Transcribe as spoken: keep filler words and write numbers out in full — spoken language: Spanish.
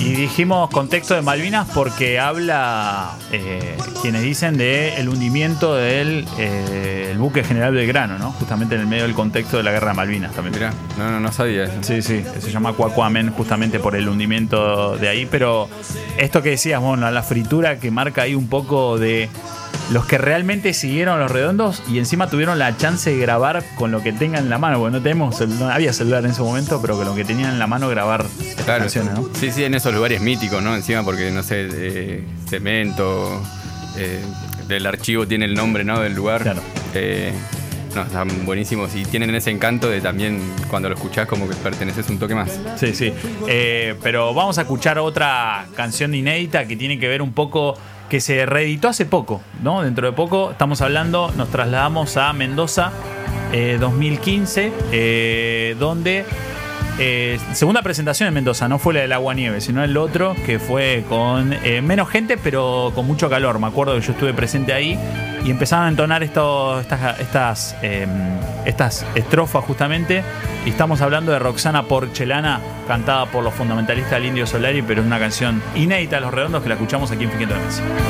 Y dijimos contexto de Malvinas porque habla, eh, quienes dicen, de el hundimiento del eh, el buque General Belgrano, ¿no? Justamente en el medio del contexto de la guerra de Malvinas también. Mirá, no, no, no sabía eso. Sí, sí, se llama Cuacuamen justamente por el hundimiento de ahí, pero esto que decías, bueno, la fritura que marca ahí un poco de los que realmente siguieron Los Redondos y encima tuvieron la chance de grabar con lo que tengan en la mano, porque no tenemos, no había celular en ese momento, pero con lo que tenían en la mano grabar estas Claro, canciones, ¿no? Sí, sí, en esos lugares míticos, ¿no? Encima porque, no sé, eh, Cemento, eh, el archivo tiene el nombre, ¿no? Del lugar. Claro. Eh, no, están buenísimos y tienen ese encanto de también cuando lo escuchás como que perteneces un toque más. Sí, sí. Eh, pero vamos a escuchar otra canción inédita que tiene que ver un poco, que se reeditó hace poco, ¿no? Dentro de poco estamos hablando, nos trasladamos a Mendoza, eh, dos mil quince, eh, donde eh, segunda presentación en Mendoza, no fue la del Agua Nieve, sino el otro que fue con eh, menos gente, pero con mucho calor. Me acuerdo que yo estuve presente ahí y empezaban a entonar esto, estas, estas, eh, estas estrofas justamente. Y estamos hablando de Roxana Porchelana, cantada por los fundamentalistas del Indio Solari, pero es una canción inédita de Los Redondos que la escuchamos aquí en Fiquito de Mesa.